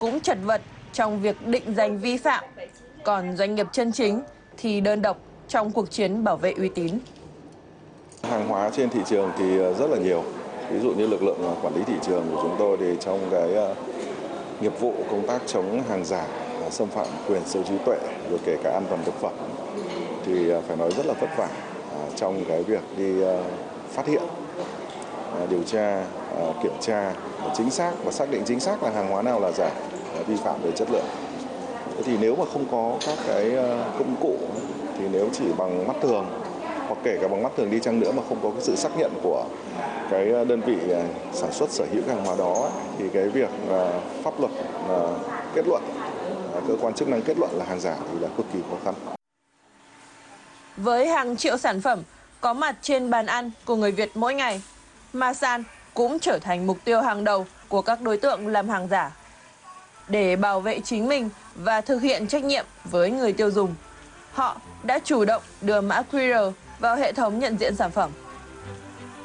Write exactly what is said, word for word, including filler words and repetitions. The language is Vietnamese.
cũng chật vật trong việc định danh vi phạm, còn doanh nghiệp chân chính thì đơn độc trong cuộc chiến bảo vệ uy tín. Hàng hóa trên thị trường thì rất là nhiều. Ví dụ như lực lượng quản lý thị trường của chúng tôi thì trong cái nghiệp vụ công tác chống hàng giả, xâm phạm quyền sở hữu trí tuệ, rồi kể cả an toàn thực phẩm thì phải nói rất là vất vả trong cái việc đi phát hiện, điều tra, kiểm tra chính xác và xác định chính xác là hàng hóa nào là giả, vi phạm về chất lượng. Thế thì nếu mà không có các cái công cụ thì nếu chỉ bằng mắt thường hoặc kể cả bằng mắt thường đi chăng nữa mà không có cái sự xác nhận của cái đơn vị sản xuất sở hữu cái hàng hóa đó thì cái việc pháp luật kết luận, cơ quan chức năng kết luận là hàng giả thì là cực kỳ khó khăn. Với hàng triệu sản phẩm có mặt trên bàn ăn của người Việt mỗi ngày, Masan cũng trở thành mục tiêu hàng đầu của các đối tượng làm hàng giả. Để bảo vệ chính mình và thực hiện trách nhiệm với người tiêu dùng, họ đã chủ động đưa mã quy rờ vào hệ thống nhận diện sản phẩm.